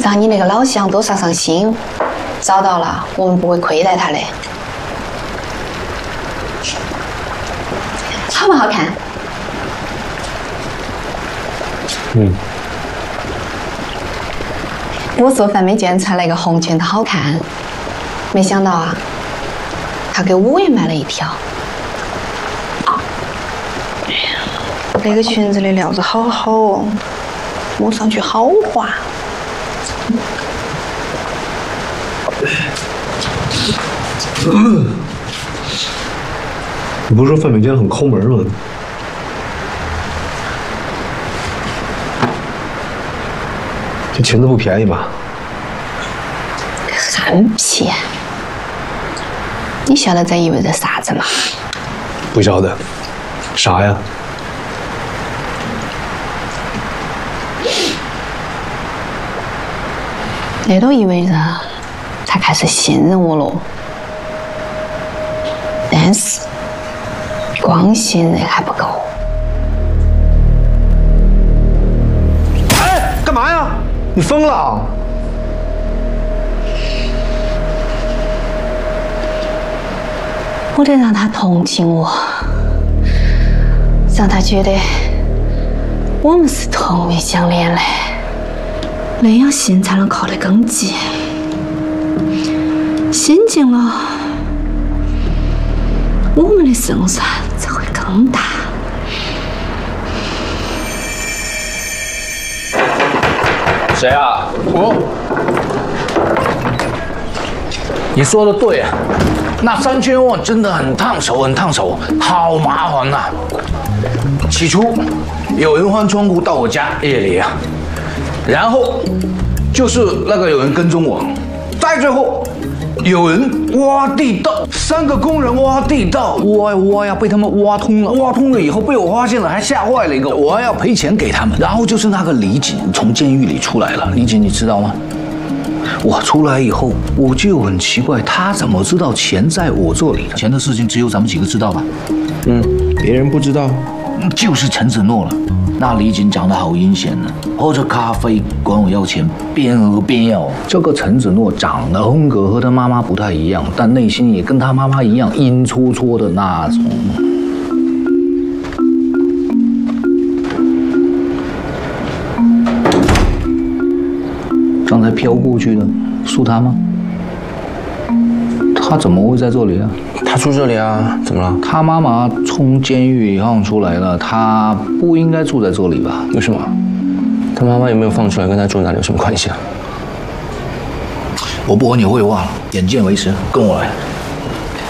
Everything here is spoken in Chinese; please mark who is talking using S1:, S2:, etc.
S1: 让你那个老乡多上上心，找到了，我们不会亏待他的。好不好看？
S2: 嗯。
S1: 我做饭没见穿那个红裙子好看，没想到啊，他给我也买了一条。那个裙子的料子好好哦，摸上去好滑。
S2: 你不是说范美娟很抠门吗？这裙子不便宜吧？
S1: 很便宜。你晓得这意味着啥子吗？
S2: 不晓得，啥呀？
S1: 那都意味着他开始信任我了。但是，光信任还不够。
S2: 哎，干嘛呀？你疯了啊？
S1: 我得让他同情我，让他觉得我们是同一项链的，那样心才能靠得更近。心近了，我们的胜算才会更大。
S3: 谁啊？
S4: 我。你说的对啊，那3000万真的很烫手，很烫手，好麻烦呐。起初有人翻窗户到我家夜里啊，然后就是那个有人跟踪我，再最后有人挖地道，3个工人挖地道，挖呀挖呀，被他们挖通了，挖通了以后被我发现了，还吓坏了一个，我还要赔钱给他们。然后就是那个李锦从监狱里出来了，李锦你知道吗？我出来以后，我就很奇怪，他怎么知道钱在我这里？钱的事情只有咱们几个知道吧？
S5: 别人不知道，
S4: 就是陈子诺了。那李锦长得好阴险呢，喝着咖啡管我要钱，边喝边要。这个陈子诺长得风格和他妈妈不太一样，但内心也跟他妈妈一样阴戳戳的那种。刚才飘过去的是他吗？他怎么会在这里啊？
S5: 他住这里啊，怎么了？
S4: 他妈妈从监狱里放出来了，他不应该住在这里吧？
S5: 为什么？他妈妈有没有放出来，跟他住哪里有什么关系啊？
S4: 我不和你废话了，眼见为实，跟我来。